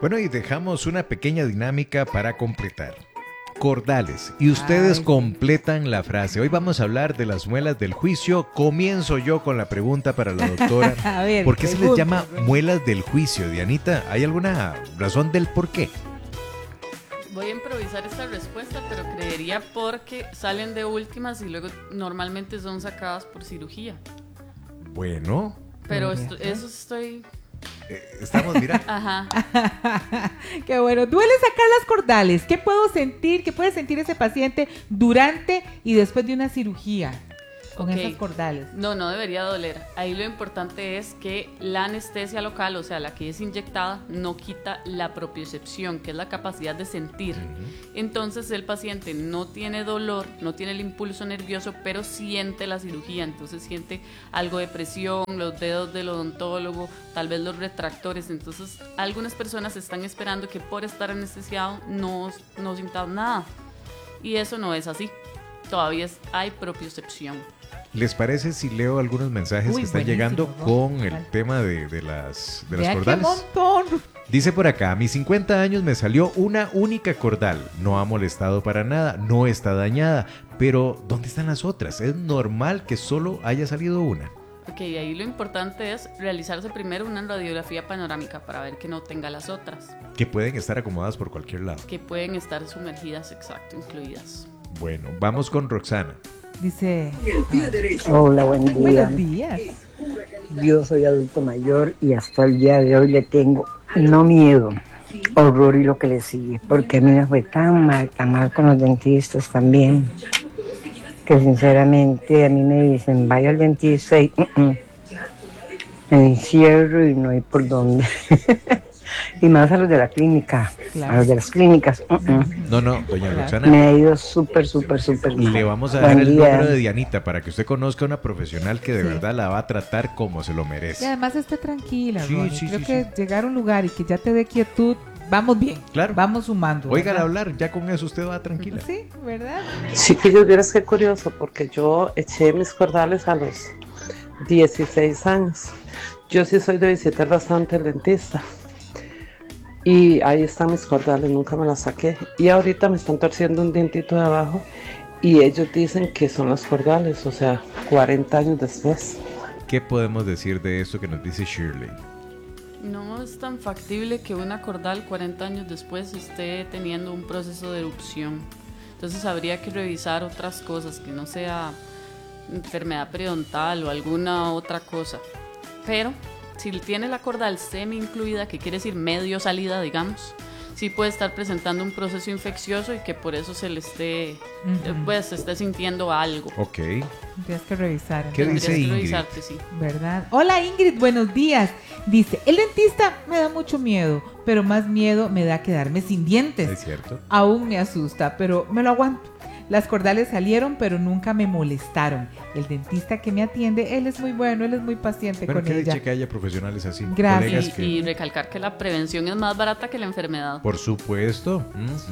Bueno, y dejamos una pequeña dinámica para completar. Cordales, y ustedes completan la frase. Hoy vamos a hablar de las muelas del juicio. Comienzo yo con la pregunta para la doctora. A ver, ¿Por qué se les llama muelas del juicio, Dianita? ¿Hay alguna razón del por qué? Voy a improvisar esta respuesta, pero creería porque salen de últimas y luego normalmente son sacadas por cirugía. Bueno. Pero eso estoy... Estamos mirando. Ajá. Qué bueno. Duele sacar las cordales. ¿Qué puedo sentir? ¿Qué puede sentir ese paciente durante y después de una cirugía con esas cordales? No debería doler. Ahí lo importante es que la anestesia local, o sea, la que es inyectada, no quita la propiocepción, que es la capacidad de sentir. Entonces el paciente no tiene dolor, no tiene el impulso nervioso, pero siente la cirugía. Entonces siente algo de presión, los dedos del odontólogo, tal vez los retractores. Entonces algunas personas están esperando que por estar anestesiado no sintan nada. Y eso no es así. Todavía hay propiocepción. ¿Les parece si leo algunos mensajes que están llegando con el tema de las cordales? ¡Qué montón! Dice por acá, a mis 50 años me salió una única cordal. No ha molestado para nada, no está dañada. Pero, ¿dónde están las otras? ¿Es normal que solo haya salido una? Ok, ahí lo importante es realizarse primero una radiografía panorámica para ver que no tenga las otras. Que pueden estar acomodadas por cualquier lado. Que pueden estar sumergidas, exacto, incluidas. Bueno, vamos con Roxana. Dice... Hola, buen día. Buenos días. Yo soy adulto mayor y hasta el día de hoy le tengo, no miedo, horror y lo que le sigue, porque a mí me fue tan mal con los dentistas también, que sinceramente a mí me dicen, vaya al dentista y me encierro y no hay por dónde. Y más a los de la clínica, a los de las clínicas. No, doña Roxana. Me ha ido súper mal. Le vamos a dar el número de Dianita para que usted conozca a una profesional que de verdad la va a tratar como se lo merece. Y además esté tranquila, Sí, Ronnie. sí, Creo sí, que llegar a un lugar y que ya te dé quietud, vamos bien. Claro. Vamos sumando. Óigala ¿verdad? hablar, ya con eso usted va tranquila. Sí, ¿verdad? Chiquillos, vieras qué curioso, porque yo eché mis cordales a los 16 años. Yo sí soy de visitar bastante el dentista. Y ahí están mis cordales, nunca me las saqué. Y ahorita me están torciendo un dientito de abajo y ellos dicen que son las cordales, o sea, 40 años después. ¿Qué podemos decir de esto que nos dice Shirley? No es tan factible que una cordal 40 años después esté teniendo un proceso de erupción. Entonces habría que revisar otras cosas, que no sea enfermedad periodontal o alguna otra cosa. Pero si tiene la cordal semi incluida, que quiere decir medio salida, digamos, sí puede estar presentando un proceso infeccioso y que por eso se le esté, pues, se esté sintiendo algo. Ok. Tienes que revisar. ¿Qué Tendrías dice que Ingrid? revisarte, sí. ¿Verdad? Hola Ingrid, buenos días. Dice, el dentista me da mucho miedo, pero más miedo me da quedarme sin dientes. Es cierto. Aún me asusta, pero me lo aguanto. Las cordales salieron, pero nunca me molestaron. El dentista que me atiende, él es muy bueno, él es muy paciente Bueno, con qué ella. dicha que haya profesionales así. Gracias. Colegas que... Y recalcar que la prevención es más barata que la enfermedad. Por supuesto.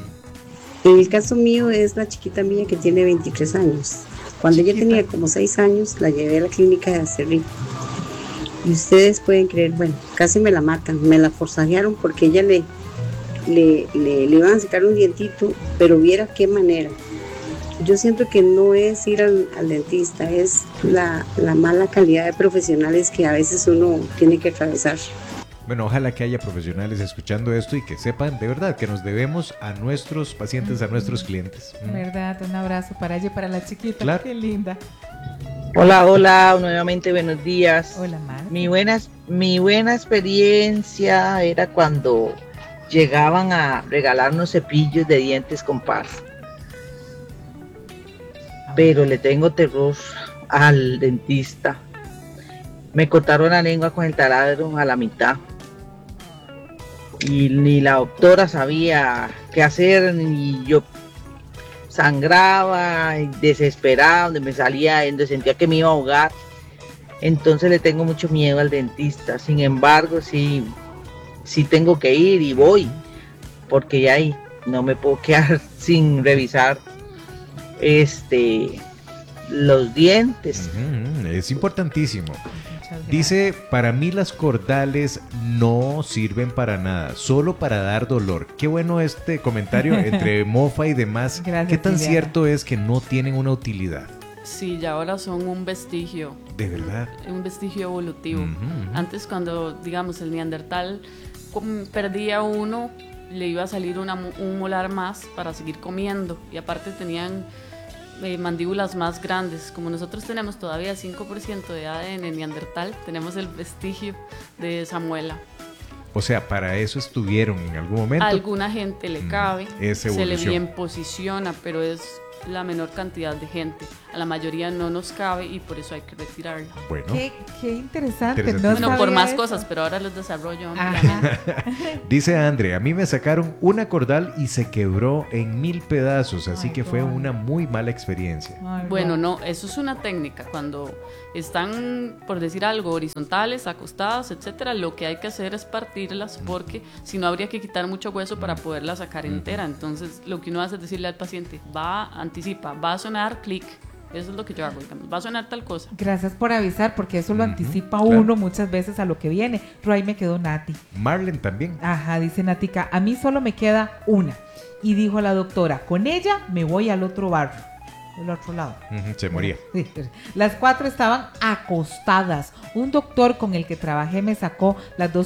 El caso mío es la chiquita mía que tiene 23 años. Cuando ella tenía como 6 años, la llevé a la clínica de Acerrí. Y ustedes pueden creer, bueno, casi me la matan, me la forzajearon porque ella le iban a sacar un dientito, pero viera qué manera. Yo siento que no es ir al dentista, es la mala calidad de profesionales que a veces uno tiene que atravesar. Bueno, ojalá que haya profesionales escuchando esto y que sepan de verdad que nos debemos a nuestros pacientes, a nuestros clientes. ¿Verdad? Un abrazo para ella y para la chiquita. Claro. Qué linda. Hola, nuevamente buenos días. Hola, Mar. Mi buena experiencia era cuando llegaban a regalarnos cepillos de dientes con pasta. Pero le tengo terror al dentista. Me cortaron la lengua con el taladro a la mitad. Y ni la doctora sabía qué hacer, ni yo sangraba, desesperada, donde me salía, donde sentía que me iba a ahogar. Entonces le tengo mucho miedo al dentista. Sin embargo, sí tengo que ir y voy, porque ya ahí no me puedo quedar sin revisar los dientes. Es importantísimo. Dice, para mí las cordales no sirven para nada, solo para dar dolor. Qué bueno este comentario entre mofa y demás. Gracias, ¿Qué tan Liliana. cierto es que no tienen una utilidad? Sí, ya ahora son un vestigio. ¿De verdad? Un vestigio evolutivo. Ujú. Antes, cuando, digamos, el neandertal perdía uno, le iba a salir un molar más para seguir comiendo. Y aparte tenían mandíbulas más grandes. Como nosotros tenemos todavía 5% de ADN neandertal, tenemos el vestigio de esa muela. O sea, para eso estuvieron en algún momento. A alguna gente le cabe, es se le evolución. bien posiciona, pero es la menor cantidad de gente. A la mayoría no nos cabe y por eso hay que retirarla. Bueno, Qué interesante. Interesante. No Bueno, por sabía más eso. cosas, pero ahora los desarrollo Ajá. ampliamente. dice Andre, a mí me sacaron una cordal y se quebró en 1000 pedazos, así Ay, que fue Ron. una muy mala experiencia. Ay, Bueno, Ron. no, eso es una técnica. Cuando están, por decir algo, horizontales, acostadas, etcétera, lo que hay que hacer es partirlas porque si no habría que quitar mucho hueso para poderla sacar entera. Entonces, lo que uno hace es decirle al paciente, anticipa, va a sonar clic. Eso es lo que yo hago, digamos, va a sonar tal cosa. Gracias por avisar, porque eso lo anticipa claro. uno muchas veces a lo que viene. Pero ahí me quedó Nati. Marlen también. Ajá, dice Natica, a mí solo me queda una. Y dijo la doctora, con ella me voy al otro barrio, del otro lado. Ujú, se moría. Sí, las 4 estaban acostadas. Un doctor con el que trabajé me sacó las 2